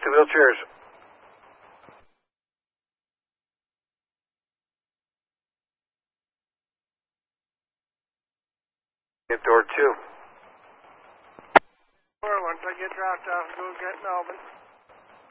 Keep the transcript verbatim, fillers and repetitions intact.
two wheelchairs. Get door two. Or once I get dropped off, go get Melvin.